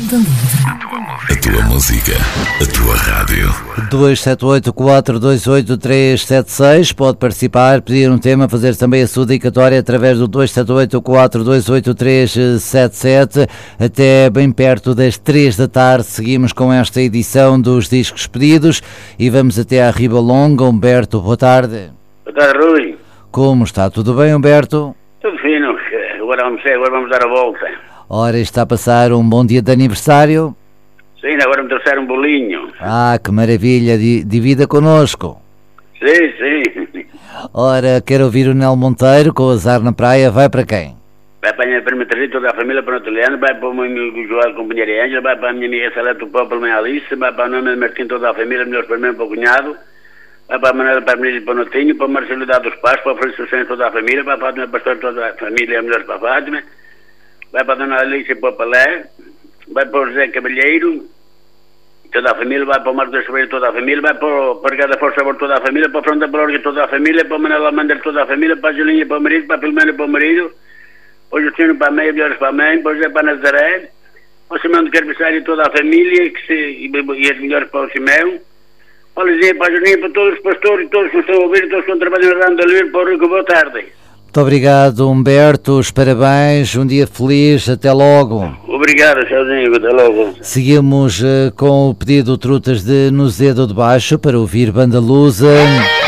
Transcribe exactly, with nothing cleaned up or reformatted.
Onda Livre. A tua música, a tua rádio. dois sete oito, quatro dois oito, três sete seis. Pode participar, pedir um tema, fazer também a sua dedicatória através do dois sete oito, quatro dois oito, três sete sete. Até bem perto das três da tarde seguimos com esta edição dos Discos Pedidos e vamos até à Ribalonga. Humberto, boa tarde. Boa tarde, Rui. Como está? Tudo bem, Humberto? Tudo fino. Agora vamos, agora vamos dar a volta. Ora, está a passar um bom dia de aniversário? Sim, agora me trouxeram um bolinho. Ah, que maravilha, divida connosco. Sim, sim. Ora, quero ouvir o Nel Monteiro com o Azar na Praia. Vai para quem? Vai para a minha prima Teresa, toda a família, para o Nataliano, vai para o meu amigo João, companheira Ângela, vai para a minha amiga Salete, o Pão, minha Alice, vai para o nome de Martim, toda a família, melhores para mim, para o cunhado, vai para a Manuela, para a Menina, para o Notinho, para a Marcelo dos Passos, para a Francisco Santos, toda a família, vai para a Dona Pastor, toda a família, melhores para a Fátima, vai para a Dona Alice, para o Palé, vai para o José Cavalheiro, toda a família, vai para o Marcos da Sobreira, toda a família, vai para o Pargada Força Sabor, toda a família, para a Fronda Balorga, toda a família, para a Manela Mander, toda a família, para a Julinha, para o marido, para a Filomena, para o marido, para o Justino, para a mãe, melhores para a mãe, para o José, para a Nazaré, para o Simão de Carbiçário e toda a família, que se, e, e as melhores para o Simão, para o Lizinha, para a Julinha, para todos os pastores, todos que estão a ouvir, todos que estão trabalhando na Onda Livre, para o Rico, boa tarde. Muito obrigado, Humberto, os parabéns, um dia feliz, até logo. Obrigado, tchauzinho, até logo. Seguimos uh, com o pedido Trutas de Nozedo de Baixo para ouvir Banda Lusa.